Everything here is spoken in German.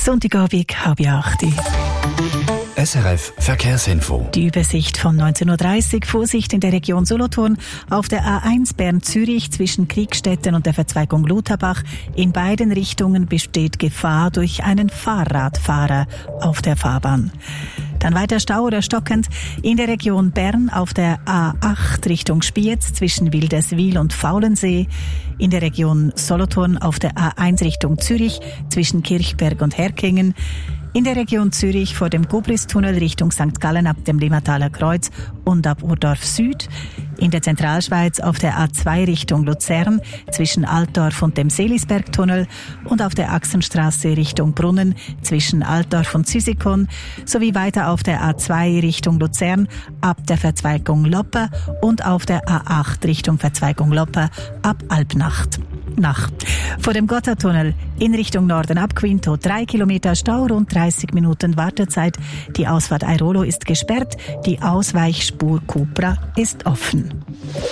Sonntagabend, 7:30. SRF Verkehrsinfo. Die Übersicht von 19:30 Uhr. Vorsicht in der Region Solothurn auf der A1 Bern-Zürich zwischen Kriegstetten und der Verzweigung Lutherbach. In beiden Richtungen besteht Gefahr durch einen Fahrradfahrer auf der Fahrbahn. Dann weiter Stau oder stockend in der Region Bern auf der A8 Richtung Spiez zwischen Wilderswil und Faulensee. In der Region Solothurn auf der A1 Richtung Zürich zwischen Kirchberg und Herkingen. In der Region Zürich vor dem Gubristunnel Richtung St. Gallen ab dem Limmataler Kreuz und ab Urdorf Süd. In der Zentralschweiz auf der A2 Richtung Luzern zwischen Altdorf und dem Seelisbergtunnel und auf der Achsenstraße Richtung Brunnen zwischen Altdorf und Züsikon sowie weiter auf der A2 Richtung Luzern ab der Verzweigung Loppe und auf der A8 Richtung Verzweigung Loppe ab Alpnacht. Vor dem Gotthardtunnel in Richtung Norden ab Quinto 3 Kilometer Stau, rund 30 Minuten Wartezeit. Die Ausfahrt Airolo ist gesperrt, die Ausweichspur Cupra ist offen.